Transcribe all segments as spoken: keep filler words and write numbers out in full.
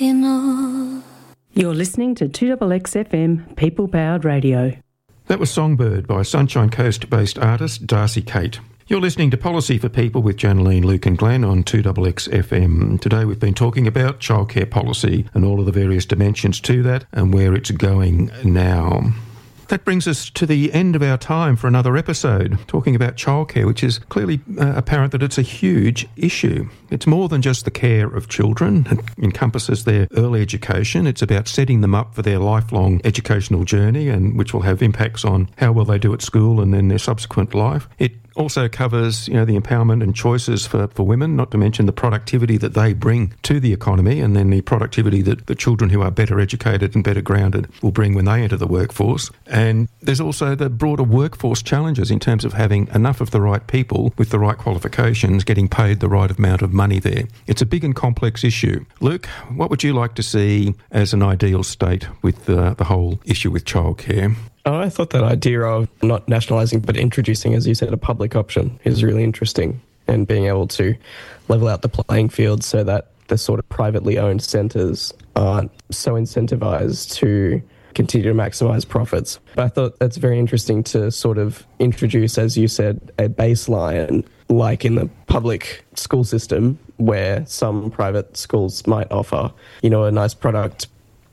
You're listening to two X X F M People Powered Radio. That was Songbird by Sunshine Coast-based artist Darcy Kate. You're listening to Policy for People with Janaline, Luke and Glenn on two X X F M. Today we've been talking about childcare policy and all of the various dimensions to that and where it's going now. That brings us to the end of our time for another episode, talking about childcare, which is clearly uh, apparent that it's a huge issue. It's more than just the care of children. It encompasses their early education. It's about setting them up for their lifelong educational journey, and which will have impacts on how well they do at school and then their subsequent life. It also covers, you know, the empowerment and choices for, for women, not to mention the productivity that they bring to the economy, and then the productivity that the children who are better educated and better grounded will bring when they enter the workforce. And there's also the broader workforce challenges in terms of having enough of the right people with the right qualifications getting paid the right amount of money there. It's a big and complex issue. Luke, what would you like to see as an ideal state with the, the whole issue with childcare? Oh, I thought that idea of not nationalising but introducing, as you said, a public option is really interesting, and being able to level out the playing field so that the sort of privately owned centres aren't so incentivised to continue to maximise profits. But I thought that's very interesting to sort of introduce, as you said, a baseline like in the public school system where some private schools might offer, you know, a nice product.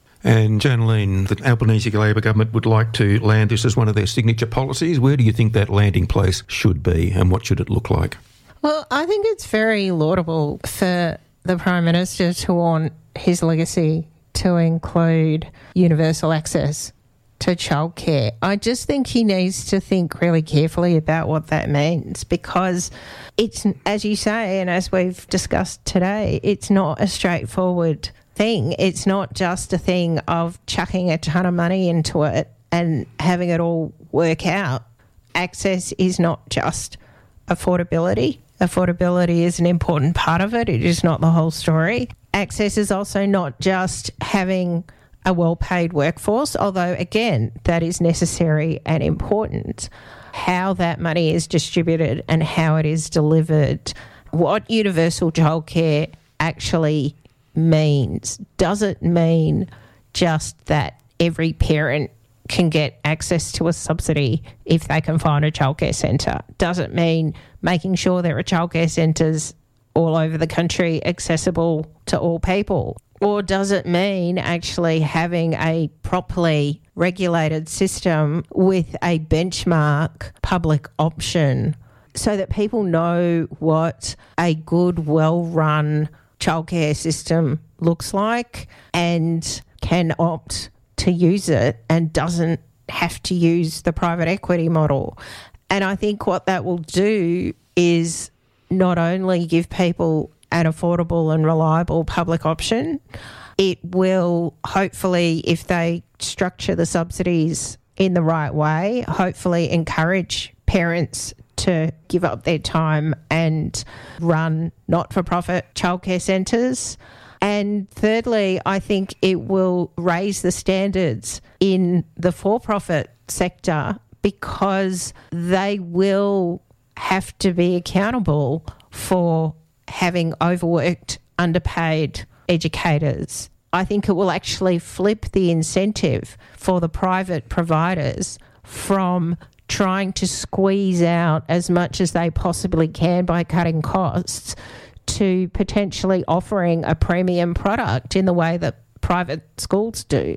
And Janaline, the Albanese Labor government would like to land this as one of their signature policies. Where do you think that landing place should be, and what should it look like? Well, I think it's very laudable for the Prime Minister to want his legacy to include universal access to childcare. I just think he needs to think really carefully about what that means, because it's, as you say, and as we've discussed today, it's not a straightforward thing. It's not just a thing of chucking a ton of money into it and having it all work out. Access is not just affordability. Affordability is an important part of it. It is not the whole story. Access is also not just having a well-paid workforce, although, again, that is necessary and important. How that money is distributed and how it is delivered, what universal childcare actually means. Does it mean just that every parent can get access to a subsidy if they can find a childcare centre? Does it mean making sure there are childcare centres all over the country accessible to all people? Or does it mean actually having a properly regulated system with a benchmark public option so that people know what a good, well-run childcare system looks like and can opt to use it and doesn't have to use the private equity model? And I think what that will do is not only give people an affordable and reliable public option, it will hopefully, if they structure the subsidies in the right way, hopefully encourage parents to give up their time and run not-for-profit childcare centres. And thirdly, I think it will raise the standards in the for-profit sector, because they will have to be accountable for having overworked, underpaid educators. I think it will actually flip the incentive for the private providers from trying to squeeze out as much as they possibly can by cutting costs to potentially offering a premium product in the way that private schools do.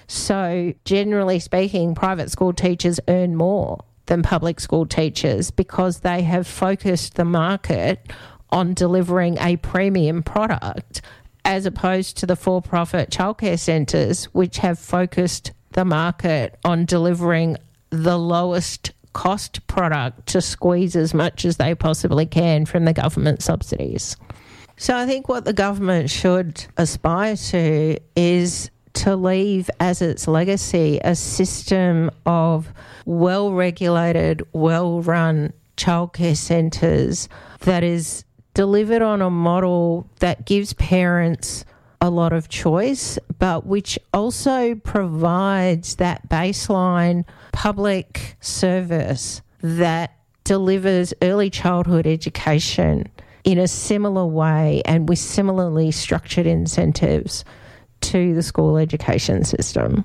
So generally speaking, private school teachers earn more than public school teachers because they have focused the market on delivering a premium product, as opposed to the for-profit childcare centres, which have focused the market on delivering the lowest cost product to squeeze as much as they possibly can from the government subsidies. So I think what the government should aspire to is to leave as its legacy a system of well-regulated, well-run childcare centres that is delivered on a model that gives parents a lot of choice, but which also provides that baseline public service that delivers early childhood education in a similar way and with similarly structured incentives to the school education system.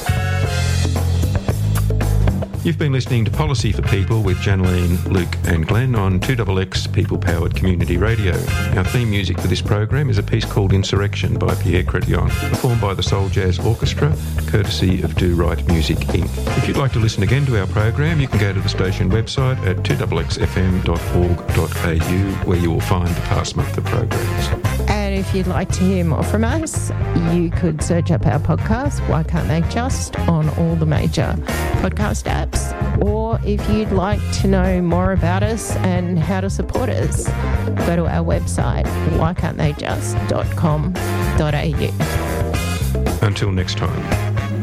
You've been listening to Policy for People with Janaline, Luke and Glenn on two X X People-Powered Community Radio. Our theme music for this program is a piece called Insurrection by Pierre Chrétien, performed by the Soul Jazz Orchestra, courtesy of Do Right Music Incorporated. If you'd like to listen again to our program, you can go to the station website at two x x f m dot org dot a u, where you will find the past month of programs. And if you'd like to hear more from us, you could search up our podcast, Why Can't They Just, on all the major podcast apps. Or if you'd like to know more about us and how to support us, go to our website, why can't they just dot com dot a u. Until next time.